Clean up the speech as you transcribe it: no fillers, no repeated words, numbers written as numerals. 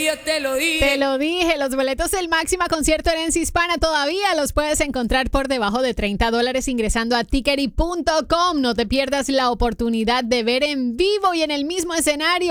Yo te lo dije. Te lo dije, los boletos del Máxima Concierto Herencia Hispana todavía los puedes encontrar por debajo de $30 ingresando a tickery.com. No te pierdas la oportunidad de ver en vivo y en el mismo escenario